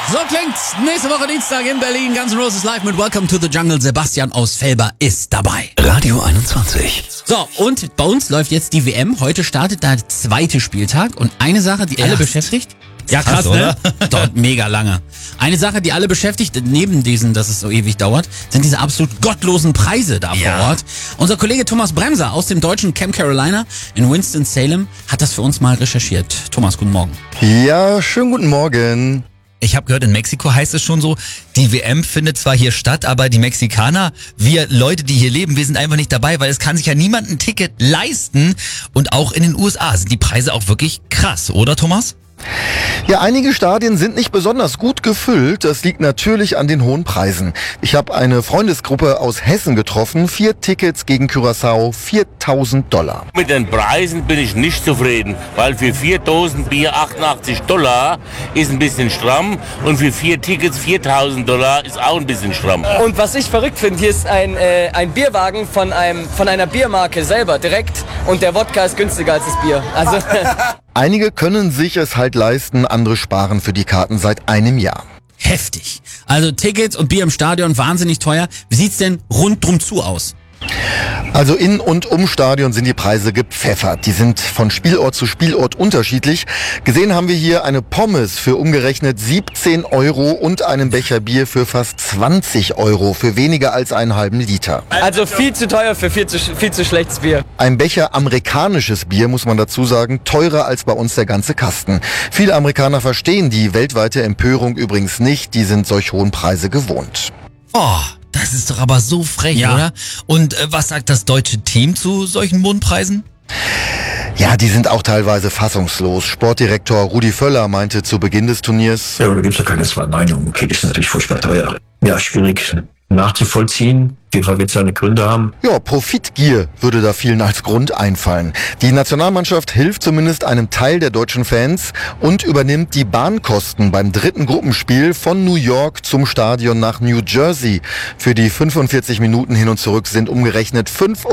So klingt's. Nächste Woche Dienstag in Berlin. Guns N' Roses live mit Welcome to the Jungle. Sebastian aus Velber ist dabei. Radio 21. So, und bei uns läuft jetzt die WM. Heute startet der zweite Spieltag. Und eine Sache, die alle beschäftigt. Ja, krass, ne? Dauert mega lange. Eine Sache, die alle beschäftigt, neben diesen, dass es so ewig dauert, sind diese absolut gottlosen Preise da vor Ort. Unser Kollege Thomas Bremser aus dem deutschen Camp Carolina in Winston-Salem hat das für uns mal recherchiert. Thomas, guten Morgen. Ja, schönen guten Morgen. Ich habe gehört, in Mexiko heißt es schon so, die WM findet zwar hier statt, aber die Mexikaner, wir Leute, die hier leben, wir sind einfach nicht dabei, weil es kann sich ja niemand ein Ticket leisten. Und auch in den USA sind die Preise auch wirklich krass, oder Thomas? Ja, einige Stadien sind nicht besonders gut gefüllt. Das liegt natürlich an den hohen Preisen. Ich habe eine Freundesgruppe aus Hessen getroffen. 4 Tickets gegen Curaçao, $4.000. Mit den Preisen bin ich nicht zufrieden, weil für 4 Dosen Bier $88 ist ein bisschen stramm und für 4 Tickets $4.000 ist auch ein bisschen stramm. Und was ich verrückt finde, hier ist ein Bierwagen von einer Biermarke selber direkt und der Wodka ist günstiger als das Bier. Also Einige können sich es halt leisten, andere sparen für die Karten seit einem Jahr. Heftig. Also Tickets und Bier im Stadion wahnsinnig teuer. Wie sieht's denn rundrum zu aus? Also in und um Stadion sind die Preise gepfeffert. Die sind von Spielort zu Spielort unterschiedlich. Gesehen haben wir hier eine Pommes für umgerechnet 17 € und einen Becher Bier für fast 20 € für weniger als einen halben Liter. also viel zu teuer für viel zu schlechtes Bier. Ein Becher amerikanisches Bier, muss man dazu sagen, teurer als bei uns der ganze Kasten. Viele Amerikaner verstehen die weltweite Empörung übrigens nicht. Die sind solch hohen Preise gewohnt. Oh, das ist doch aber so frech, oder? Und was sagt das deutsche Team zu solchen Mondpreisen? Ja, die sind auch teilweise fassungslos. Sportdirektor Rudi Völler meinte zu Beginn des Turniers: Ja, da gibt's ja keine zwei Meinungen. Okay, das ist natürlich furchtbar teuer. Ja, schwierig nachzuvollziehen. Auf jeden Fall wird es seine Gründe haben. Ja, Profitgier würde da vielen als Grund einfallen. Die Nationalmannschaft hilft zumindest einem Teil der deutschen Fans und übernimmt die Bahnkosten beim dritten Gruppenspiel von New York zum Stadion nach New Jersey. Für die 45 Minuten hin und zurück sind umgerechnet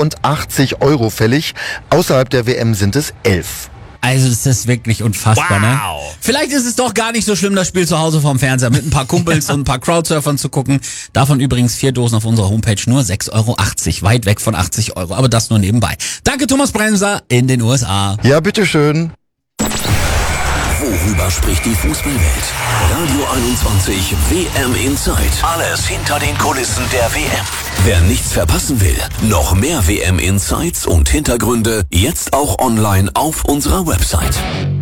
85 € fällig. Außerhalb der WM sind es 11. Also das ist wirklich unfassbar, ne? Vielleicht ist es doch gar nicht so schlimm, das Spiel zu Hause vorm Fernseher mit ein paar Kumpels und ein paar Crowdsurfern zu gucken. Davon übrigens 4 Dosen auf unserer Homepage nur 6,80 €, weit weg von 80 €. Aber das nur nebenbei. Danke Thomas Bremser in den USA. Ja, bitteschön. Worüber spricht die Fußballwelt? Radio 21 WM Inside. Alles hinter den Kulissen der WM. Wer nichts verpassen will, noch mehr WM Insights und Hintergründe jetzt auch online auf unserer Website.